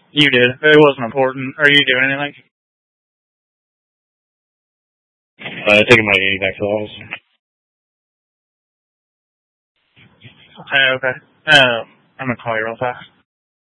You did. It wasn't important. Are you doing anything? Taking my A back to the office. Okay. I'm gonna call you real fast.